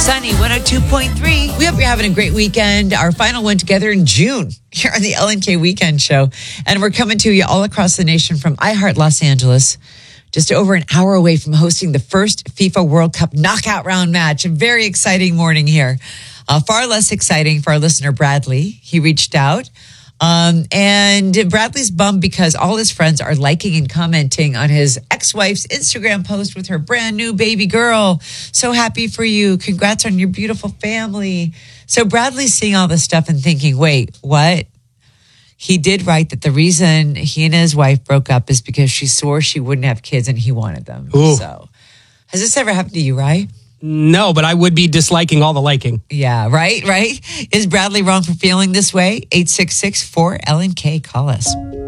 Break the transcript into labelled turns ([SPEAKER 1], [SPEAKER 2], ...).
[SPEAKER 1] Sunny 102.3. We hope you're having a great weekend. Our final one together in June here on the LNK Weekend Show. And we're coming to you all across the nation from iHeart Los Angeles, just over an hour away from hosting the first FIFA World Cup knockout round match. A very exciting morning here. Far less exciting for our listener, Bradley. He reached out. And Bradley's bummed because all his friends are liking and commenting on his ex-wife's Instagram post with her brand new baby girl. So happy for you. Congrats on your beautiful family. So Bradley's seeing all this stuff and thinking, wait, what? He did write that the reason he and his wife broke up is because she swore she wouldn't have kids and he wanted them.
[SPEAKER 2] Ooh.
[SPEAKER 1] So has this ever happened to you, right?
[SPEAKER 2] No, but I would be disliking all the liking.
[SPEAKER 1] Yeah, right. Is Bradley wrong for feeling this way? 866-4LNK. Call us.